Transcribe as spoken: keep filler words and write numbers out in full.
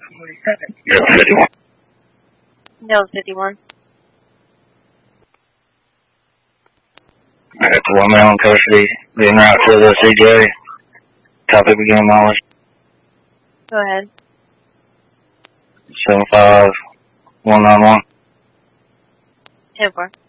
Delta fifty-one. Delta fifty-one. I got the one male in custody, being route to the C J. Copy, begin knowledge. Go ahead. seven five one nine one. ten four.